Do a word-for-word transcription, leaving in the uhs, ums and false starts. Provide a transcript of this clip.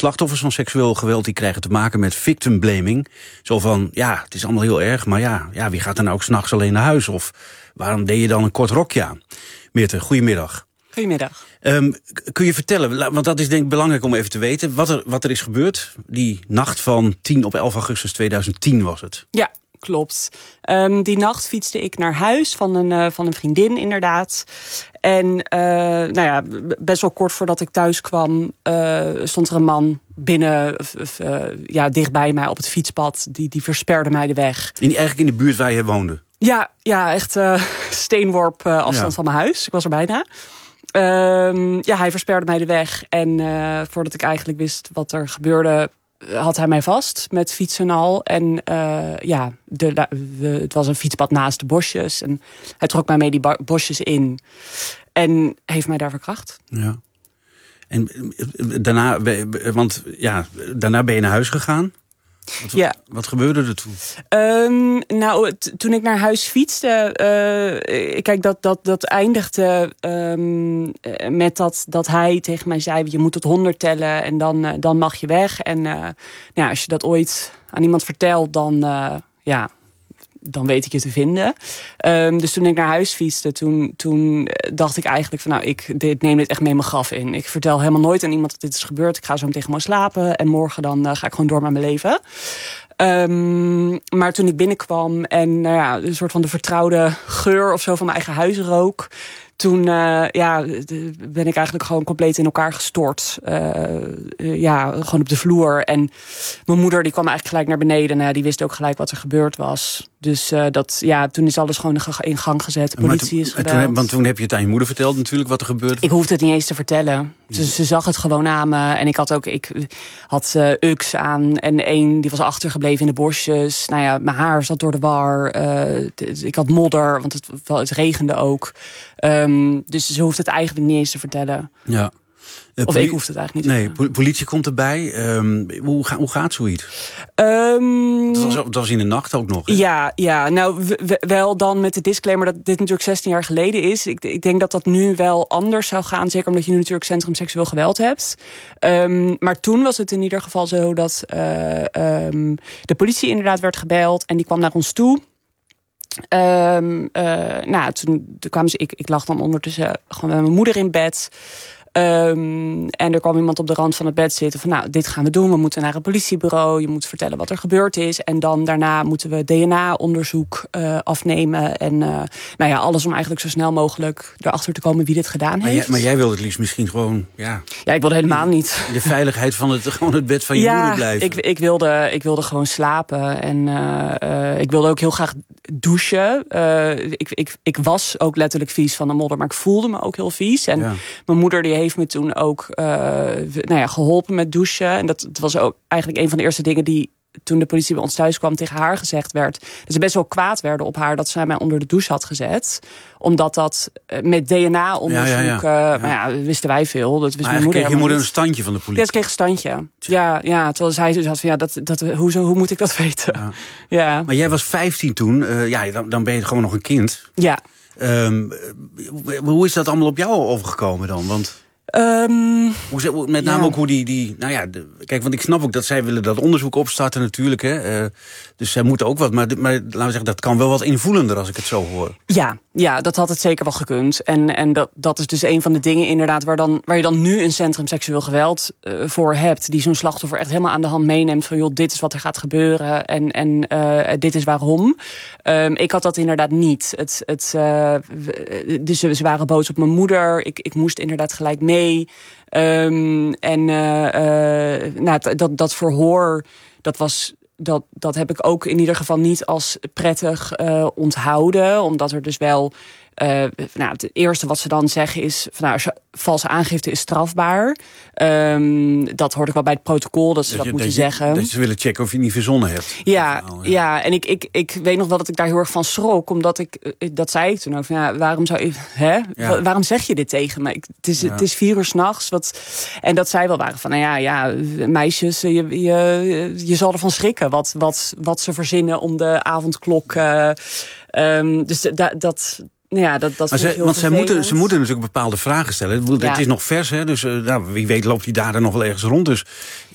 slachtoffers van seksueel geweld die krijgen te maken met victim blaming. Zo van, ja, het is allemaal heel erg, maar ja, ja wie gaat er nou ook 's nachts alleen naar huis? Of waarom deed je dan een kort rokje aan? Meerte, goedemiddag. Goedemiddag. Um, kun je vertellen, want dat is denk ik belangrijk om even te weten, wat er, wat er is gebeurd. Die nacht van tien op elf augustus tweeduizend tien was het. Ja, klopt. Um, die nacht fietste ik naar huis van een, uh, van een vriendin inderdaad. En uh, nou ja, best wel kort voordat ik thuis kwam, uh, stond er een man binnen, uh, ja, dichtbij mij op het fietspad. Die, die versperde mij de weg. In, eigenlijk in de buurt waar je woonde? Ja, ja echt uh, steenworp uh, afstand ja. van mijn huis. Ik was er bijna. Uh, ja, hij versperde mij de weg. En uh, voordat ik eigenlijk wist wat er gebeurde, had hij mij vast met fietsen en al. En uh, ja, de, de, het was een fietspad naast de bosjes. En hij trok mij mee die bosjes in. En heeft mij daar verkracht. Ja. En daarna, want ja, daarna ben je naar huis gegaan. Wat, ja. wat gebeurde er toen? Um, nou, t- toen ik naar huis fietste, uh, kijk, dat, dat, dat eindigde um, met dat, dat hij tegen mij zei, je moet tot honderd tellen en dan, uh, dan mag je weg. En uh, nou ja, als je dat ooit aan iemand vertelt, dan, uh, ja, dan weet ik je te vinden. Um, dus toen ik naar huis fietste, toen, toen dacht ik eigenlijk van, nou, ik dit, neem dit echt mee mijn graf in. Ik vertel helemaal nooit aan iemand dat dit is gebeurd. Ik ga zo meteen gewoon slapen en morgen dan uh, ga ik gewoon door met mijn leven. Um, maar toen ik binnenkwam en nou ja, een soort van de vertrouwde geur of zo van mijn eigen huis rook, toen uh, ja, ben ik eigenlijk gewoon compleet in elkaar gestort. Uh, uh, ja, gewoon op de vloer. En mijn moeder die kwam eigenlijk gelijk naar beneden. En uh, die wist ook gelijk wat er gebeurd was. Dus uh, dat, ja, toen is alles gewoon in gang gezet. De politie toen, is gebeld. Toen, want toen heb je het aan je moeder verteld natuurlijk wat er gebeurde. Ik hoefde het niet eens te vertellen. Ze, ze zag het gewoon aan me. En ik had ook, ik had uh, uks aan. En één die was achtergebleven in de bosjes. Nou ja, mijn haar zat door de war. Uh, ik had modder, want het, het regende ook. Um, dus ze hoeft het eigenlijk niet eens te vertellen. Ja. Uh, of ik hoef het eigenlijk niet. Nee, po- politie komt erbij. Um, hoe, ga, hoe gaat zoiets? Um, dat, was, dat was in de nacht ook nog. Hè? Ja, ja, nou w- w- wel dan met de disclaimer dat dit natuurlijk zestien jaar geleden is. Ik, ik denk dat dat nu wel anders zou gaan. Zeker omdat je nu natuurlijk Centrum Seksueel Geweld hebt. Um, maar toen was het in ieder geval zo dat uh, um, de politie inderdaad werd gebeld. En die kwam naar ons toe. Um, uh, nou, toen, toen kwamen ze, ik, ik lag dan ondertussen gewoon met mijn moeder in bed. Um, en er kwam iemand op de rand van het bed zitten van, nou, dit gaan we doen. We moeten naar een politiebureau. Je moet vertellen wat er gebeurd is. En dan daarna moeten we D N A-onderzoek uh, afnemen. En uh, nou ja, alles om eigenlijk zo snel mogelijk erachter te komen wie dit gedaan maar heeft. Jij, maar jij wilde het liefst misschien gewoon, ja... Ja, ik wilde helemaal niet. De veiligheid van het, gewoon het bed van je ja, moeder blijven. Ik, ik, wilde, ik wilde gewoon slapen. En uh, uh, ik wilde ook heel graag douchen. Uh, ik, ik, ik was ook letterlijk vies van de modder, maar ik voelde me ook heel vies. En ja. Mijn moeder die heeft me toen ook uh, nou ja, geholpen met douchen. En dat, dat was ook eigenlijk een van de eerste dingen die toen de politie bij ons thuis kwam tegen haar gezegd werd. Dat ze best wel kwaad werden op haar dat zij mij onder de douche had gezet. Omdat dat met D N A-onderzoek, ja, ja, ja. Uh, maar ja, dat wisten wij veel. Dat wist maar mijn moeder kreeg je moeder een standje van de politie? Ja, ze kreeg een standje. Ja, ja, terwijl zij dus had van, ja, dat, dat, hoe, hoe moet ik dat weten? Ja. Ja. Maar jij was vijftien toen. Uh, ja, dan, dan ben je gewoon nog een kind. Ja. Um, hoe is dat allemaal op jou overgekomen dan? Want... Um, hoe, met name ja. ook hoe die, die nou ja, de, kijk, want ik snap ook dat zij willen dat onderzoek opstarten natuurlijk, hè. Uh, dus zij moeten ook wat, maar, maar laten we zeggen, dat kan wel wat invoelender als ik het zo hoor. Ja, ja, dat had het zeker wel gekund. En, en dat, dat is dus een van de dingen inderdaad waar, dan, waar je dan nu een Centrum Seksueel Geweld uh, voor hebt, die zo'n slachtoffer echt helemaal aan de hand meeneemt van, joh, dit is wat er gaat gebeuren en, en uh, dit is waarom. Um, ik had dat inderdaad niet. Het, het, uh, dus ze waren boos op mijn moeder. Ik, ik moest inderdaad gelijk mee. Um, en uh, uh, nou, dat, dat verhoor, dat was... Dat, dat heb ik ook in ieder geval niet als prettig uh, onthouden. Omdat er dus wel... Uh, nou, het eerste wat ze dan zeggen is... Van, nou, valse aangifte is strafbaar. Um, dat hoorde ik wel bij het protocol, dat ze dat, dat je, moeten dat je, zeggen. Dat ze willen checken of je niet verzonnen hebt. Ja, verhaal, ja. ja. en ik, ik, ik weet nog wel dat ik daar heel erg van schrok. Omdat ik, dat zei ik toen ook, van, ja, waarom zou je, hè? Ja. Waarom zeg je dit tegen me? Ik, het, is, ja. het is vier uur 's nachts. Wat, en dat zij wel waren van, nou ja, ja meisjes, je, je, je zal ervan schrikken. Wat, wat, wat ze verzinnen om de avondklok. Uh, um, dus da, dat... Ja, dat, dat maar ze, want zij moeten, ze moeten natuurlijk bepaalde vragen stellen. Het ja. is nog vers, hè, dus uh, nou, wie weet loopt die daar dan nog wel ergens rond. Dus